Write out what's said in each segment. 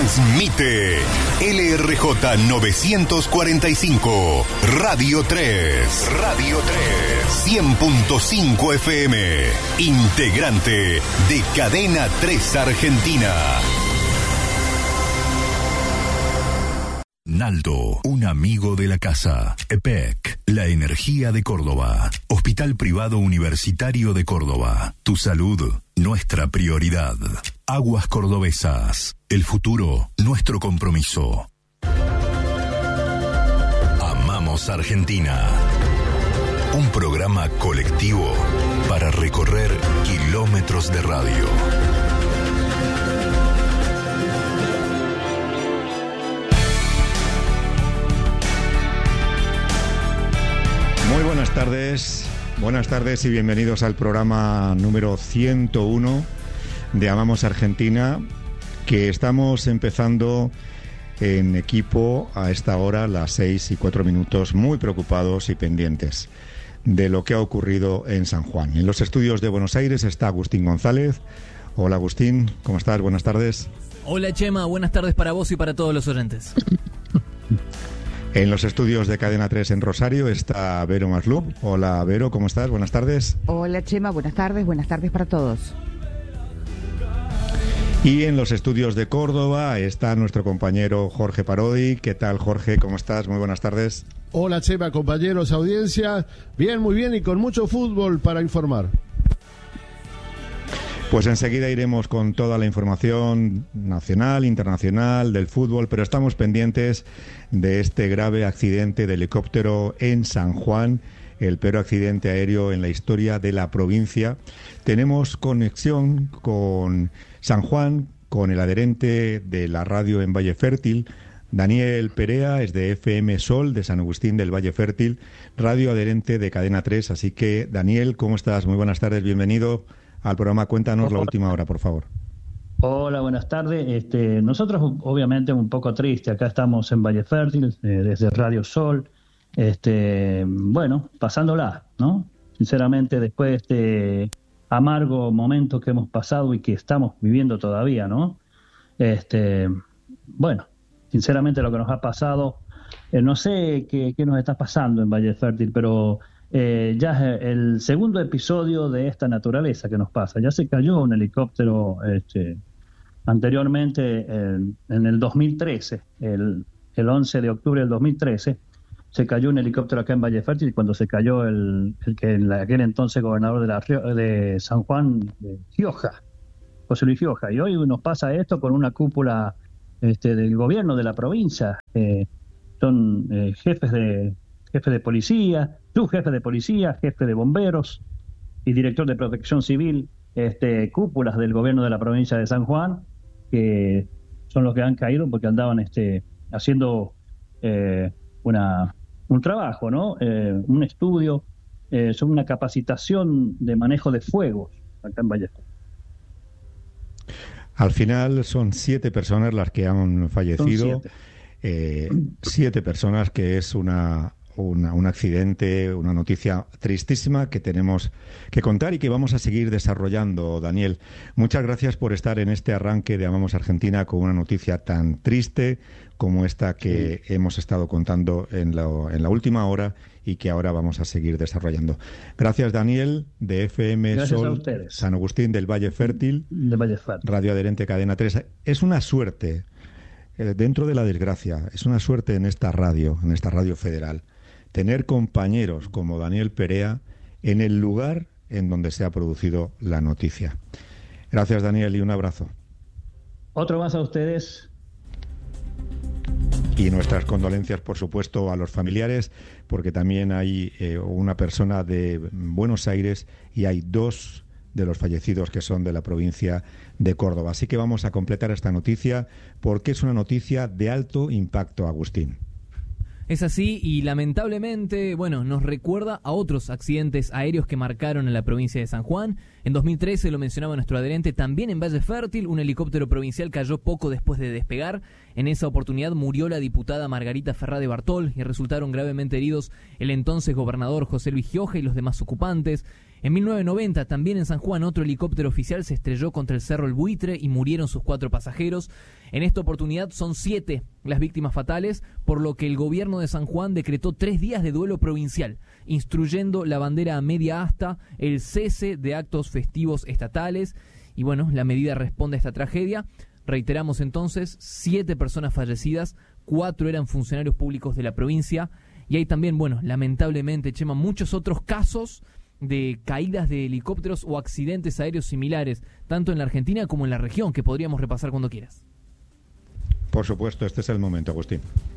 Transmite LRJ 945, Radio 3, 100.5 FM, integrante de Cadena 3 Argentina. Naldo, un amigo de la casa. EPEC, la energía de Córdoba. Hospital Privado Universitario de Córdoba. Tu salud, nuestra prioridad. Aguas Cordobesas, el futuro, nuestro compromiso. Amamos Argentina. Un programa colectivo para recorrer kilómetros de radio. Muy buenas tardes y bienvenidos al programa número 101 de Amamos Argentina, que estamos empezando en equipo a esta hora, las 6:04, muy preocupados y pendientes de lo que ha ocurrido en San Juan. En los estudios de Buenos Aires está Agustín González. Hola Agustín, ¿cómo estás? Buenas tardes. Hola Chema, buenas tardes para vos y para todos los oyentes. En los estudios de Cadena 3 en Rosario está Vero Maslub. Hola Vero, ¿cómo estás? Buenas tardes. Hola Chema, buenas tardes para todos. Y en los estudios de Córdoba está nuestro compañero Jorge Parodi. ¿Qué tal, Jorge? ¿Cómo estás? Muy buenas tardes. Hola Chema, compañeros, audiencia. Bien, muy bien y con mucho fútbol para informar. Pues enseguida iremos con toda la información nacional, internacional, del fútbol, pero estamos pendientes de este grave accidente de helicóptero en San Juan, el peor accidente aéreo en la historia de la provincia. Tenemos conexión con San Juan, con el adherente de la radio en Valle Fértil, Daniel Perea, es de FM Sol, de San Agustín del Valle Fértil, radio adherente de Cadena 3. Así que, Daniel, ¿cómo estás? Muy buenas tardes, bienvenido al programa. Cuéntanos la última hora, por favor. Hola, buenas tardes. Nosotros, obviamente, un poco triste. Acá estamos en Valle Fértil, desde Radio Sol. Bueno, pasándola, ¿no? Sinceramente, después de este amargo momento que hemos pasado y que estamos viviendo todavía, ¿no? Bueno, sinceramente lo que nos ha pasado, no sé qué nos está pasando en Valle Fértil, pero ya es el segundo episodio de esta naturaleza que nos pasa. Ya se cayó un helicóptero anteriormente en el 2013, el 11 de octubre del 2013, se cayó un helicóptero acá en Valle Fértil cuando se cayó el que en aquel entonces gobernador de San Juan, de Gioja, José Luis Gioja. Y hoy nos pasa esto con una cúpula del gobierno de la provincia. Son jefes de policía, subjefe de policía, jefe de bomberos y director de protección civil, cúpulas del gobierno de la provincia de San Juan, que son los que han caído porque andaban haciendo un trabajo, ¿no? Un estudio sobre una capacitación de manejo de fuegos acá en Ballester. Al final son 7 personas las que han fallecido. 7 personas, que es un accidente, una noticia tristísima que tenemos que contar y que vamos a seguir desarrollando. Daniel, muchas gracias por estar en este arranque de Amamos Argentina con una noticia tan triste como esta que hemos estado contando en la última hora y que ahora vamos a seguir desarrollando. Gracias, Daniel, de FM Gracias Sol, San Agustín del Valle Fértil, radio adherente Cadena 3. Es una suerte, dentro de la desgracia, es una suerte en esta radio federal, tener compañeros como Daniel Perea en el lugar en donde se ha producido la noticia. Gracias, Daniel, y un abrazo. Otro más a ustedes. Y nuestras condolencias, por supuesto, a los familiares, porque también hay una persona de Buenos Aires y hay 2 de los fallecidos que son de la provincia de Córdoba. Así que vamos a completar esta noticia porque es una noticia de alto impacto, Agustín. Es así y lamentablemente, nos recuerda a otros accidentes aéreos que marcaron en la provincia de San Juan. En 2013, lo mencionaba nuestro adherente, también en Valle Fértil, un helicóptero provincial cayó poco después de despegar. En esa oportunidad murió la diputada Margarita Ferrade Bartol y resultaron gravemente heridos el entonces gobernador José Luis Gioja y los demás ocupantes. En 1990, también en San Juan, otro helicóptero oficial se estrelló contra el Cerro El Buitre y murieron sus 4 pasajeros. En esta oportunidad son 7 las víctimas fatales, por lo que el gobierno de San Juan decretó 3 días de duelo provincial, instruyendo la bandera a media asta, el cese de actos festivos estatales. Y bueno, la medida responde a esta tragedia. Reiteramos entonces, 7 personas fallecidas, 4 eran funcionarios públicos de la provincia. Y hay también, bueno, lamentablemente, Chema, muchos otros casos de caídas de helicópteros o accidentes aéreos similares, tanto en la Argentina como en la región, que podríamos repasar cuando quieras. Por supuesto, este es el momento, Agustín.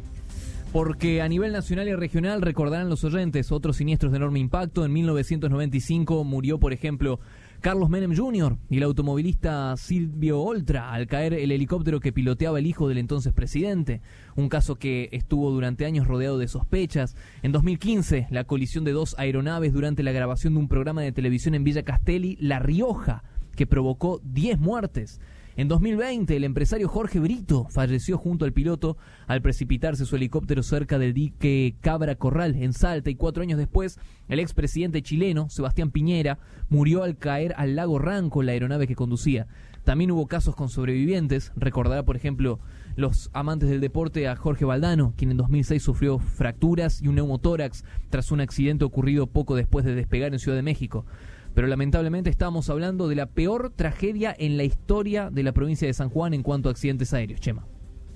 Porque a nivel nacional y regional, recordarán los oyentes, otros siniestros de enorme impacto. En 1995 murió, por ejemplo, Carlos Menem Jr. y el automovilista Silvio Oltra al caer el helicóptero que piloteaba el hijo del entonces presidente. Un caso que estuvo durante años rodeado de sospechas. En 2015, la colisión de 2 aeronaves durante la grabación de un programa de televisión en Villa Castelli, La Rioja, que provocó 10 muertes. En 2020, el empresario Jorge Brito falleció junto al piloto al precipitarse su helicóptero cerca del dique Cabra Corral, en Salta, y 4 años después, el expresidente chileno, Sebastián Piñera, murió al caer al lago Ranco la aeronave que conducía. También hubo casos con sobrevivientes. Recordará, por ejemplo, los amantes del deporte a Jorge Valdano, quien en 2006 sufrió fracturas y un neumotórax tras un accidente ocurrido poco después de despegar en Ciudad de México. Pero lamentablemente estamos hablando de la peor tragedia en la historia de la provincia de San Juan en cuanto a accidentes aéreos, Chema.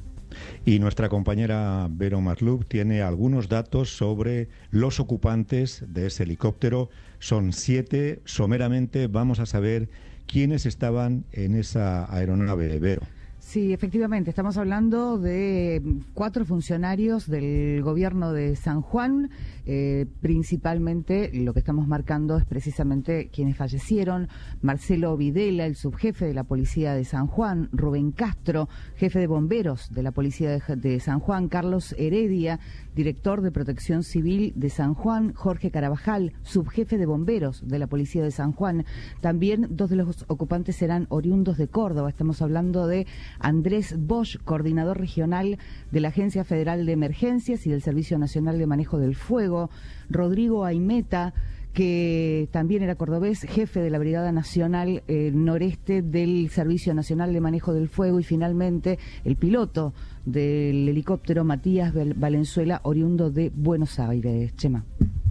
Y nuestra compañera Vero Maslub tiene algunos datos sobre los ocupantes de ese helicóptero. Son 7, someramente vamos a saber quiénes estaban en esa aeronave, Vero. Sí, efectivamente, estamos hablando de 4 funcionarios del gobierno de San Juan. Principalmente lo que estamos marcando es precisamente quienes fallecieron: Marcelo Videla, el subjefe de la policía de San Juan; Rubén Castro, jefe de bomberos de la policía de San Juan; Carlos Heredia, director de Protección Civil de San Juan; Jorge Carabajal, subjefe de bomberos de la policía de San Juan. También 2 de los ocupantes eran oriundos de Córdoba. Estamos hablando de Andrés Bosch, coordinador regional de la Agencia Federal de Emergencias y del Servicio Nacional de Manejo del Fuego; Rodrigo Aimeta, que también era cordobés, jefe de la Brigada Nacional Noreste del Servicio Nacional de Manejo del Fuego; y finalmente el piloto del helicóptero, Matías Valenzuela, oriundo de Buenos Aires. Chema.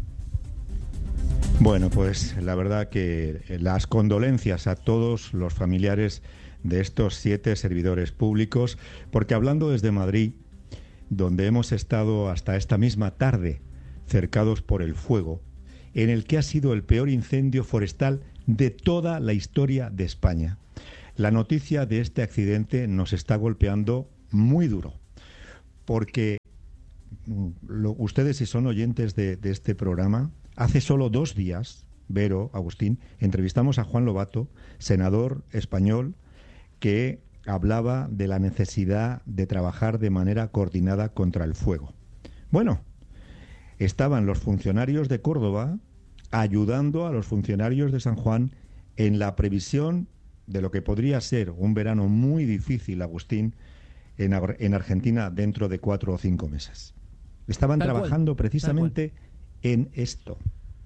Bueno, pues la verdad que las condolencias a todos los familiares de estos 7 servidores públicos, porque hablando desde Madrid, donde hemos estado hasta esta misma tarde cercados por el fuego, en el que ha sido el peor incendio forestal de toda la historia de España. La noticia de este accidente nos está golpeando muy duro, porque ustedes, si son oyentes de este programa, hace solo 2 días, Vero, Agustín, entrevistamos a Juan Lobato, senador español, que hablaba de la necesidad de trabajar de manera coordinada contra el fuego. Bueno, estaban los funcionarios de Córdoba ayudando a los funcionarios de San Juan en la previsión de lo que podría ser un verano muy difícil, Agustín, en Argentina dentro de 4 o 5 meses. Estaban trabajando precisamente en esto.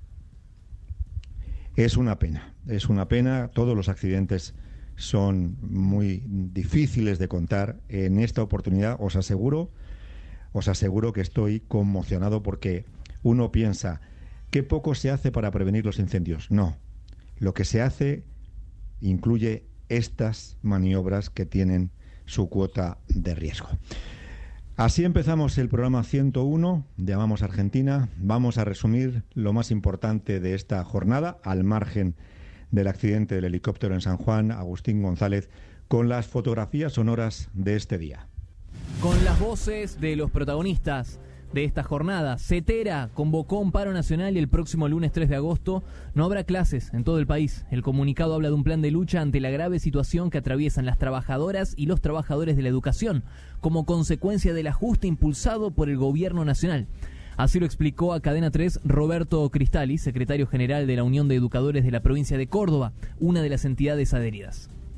Es una pena, todos los accidentes son muy difíciles de contar. En esta oportunidad os aseguro que estoy conmocionado, porque uno piensa, ¿qué poco se hace para prevenir los incendios? No, lo que se hace incluye estas maniobras que tienen su cuota de riesgo. Así empezamos el programa 101 de Amamos Argentina. Vamos a resumir lo más importante de esta jornada, al margen del accidente del helicóptero en San Juan. Agustín González, con las fotografías sonoras de este día. Con las voces de los protagonistas de esta jornada. CETERA convocó un paro nacional y el próximo lunes 3 de agosto no habrá clases en todo el país. El comunicado habla de un plan de lucha ante la grave situación que atraviesan las trabajadoras y los trabajadores de la educación, como consecuencia del ajuste impulsado por el gobierno nacional. Así lo explicó a Cadena 3 Roberto Cristali, secretario general de la Unión de Educadores de la provincia de Córdoba, una de las entidades adheridas.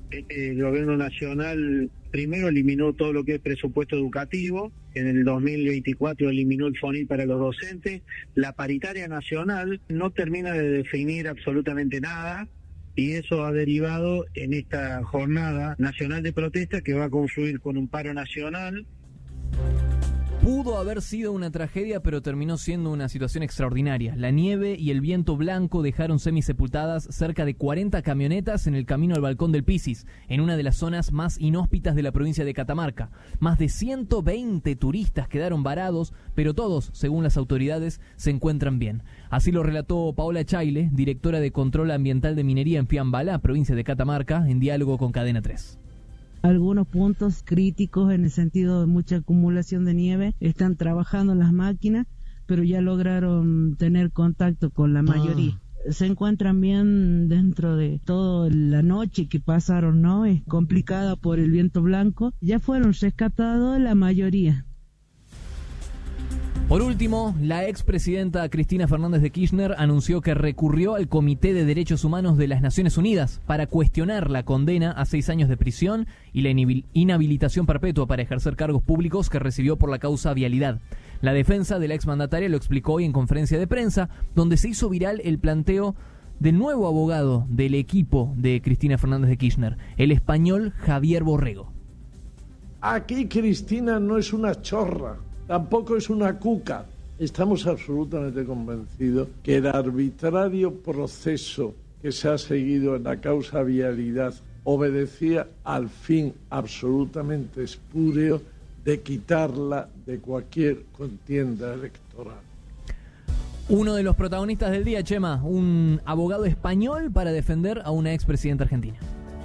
El gobierno nacional primero eliminó todo lo que es presupuesto educativo, en el 2024 eliminó el FONIL para los docentes, la paritaria nacional no termina de definir absolutamente nada, y eso ha derivado en esta jornada nacional de protesta que va a confluir con un paro nacional. Pudo haber sido una tragedia, pero terminó siendo una situación extraordinaria. La nieve y el viento blanco dejaron semisepultadas cerca de 40 camionetas en el camino al balcón del Pisis, en una de las zonas más inhóspitas de la provincia de Catamarca. Más de 120 turistas quedaron varados, pero todos, según las autoridades, se encuentran bien. Así lo relató Paola Chaile, directora de Control Ambiental de Minería en Fiambala, provincia de Catamarca, en diálogo con Cadena 3. Algunos puntos críticos en el sentido de mucha acumulación de nieve, están trabajando las máquinas, pero ya lograron tener contacto con la mayoría. Se encuentran bien dentro de toda la noche que pasaron, ¿no? Es complicada por el viento blanco. Ya fueron rescatados la mayoría. Por último, la expresidenta Cristina Fernández de Kirchner anunció que recurrió al Comité de Derechos Humanos de las Naciones Unidas para cuestionar la condena a 6 años de prisión y la inhabilitación perpetua para ejercer cargos públicos que recibió por la causa vialidad. La defensa de la exmandataria lo explicó hoy en conferencia de prensa, donde se hizo viral el planteo del nuevo abogado del equipo de Cristina Fernández de Kirchner, el español Javier Borrego. Aquí Cristina no es una chorra. Tampoco es una cuca. Estamos absolutamente convencidos que el arbitrario proceso que se ha seguido en la causa vialidad obedecía al fin absolutamente espúreo de quitarla de cualquier contienda electoral. Uno de los protagonistas del día, Chema, un abogado español para defender a una expresidenta argentina.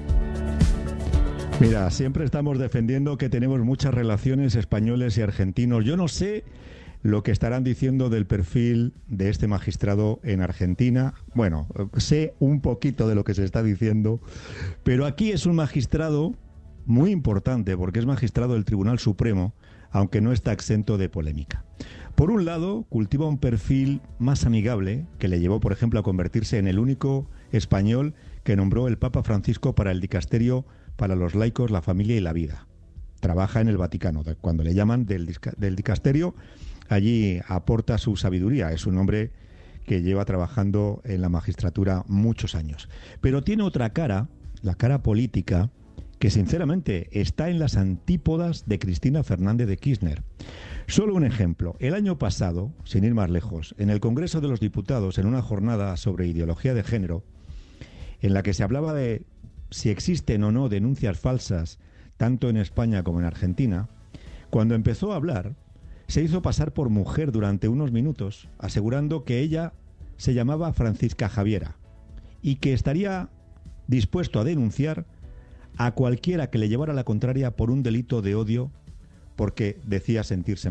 Mira, siempre estamos defendiendo que tenemos muchas relaciones españoles y argentinos. Yo no sé lo que estarán diciendo del perfil de este magistrado en Argentina. Bueno, sé un poquito de lo que se está diciendo, pero aquí es un magistrado muy importante porque es magistrado del Tribunal Supremo, aunque no está exento de polémica. Por un lado, cultiva un perfil más amigable que le llevó, por ejemplo, a convertirse en el único español que nombró el Papa Francisco para el dicasterio para los laicos, la familia y la vida. Trabaja en el Vaticano. Cuando le llaman del dicasterio, allí aporta su sabiduría. Es un hombre que lleva trabajando en la magistratura muchos años. Pero tiene otra cara, la cara política, que sinceramente está en las antípodas de Cristina Fernández de Kirchner. Solo un ejemplo. El año pasado, sin ir más lejos, en el Congreso de los Diputados, en una jornada sobre ideología de género, en la que se hablaba de si existen o no denuncias falsas, tanto en España como en Argentina, cuando empezó a hablar, se hizo pasar por mujer durante unos minutos, asegurando que ella se llamaba Francisca Javiera y que estaría dispuesto a denunciar a cualquiera que le llevara la contraria por un delito de odio porque decía sentirse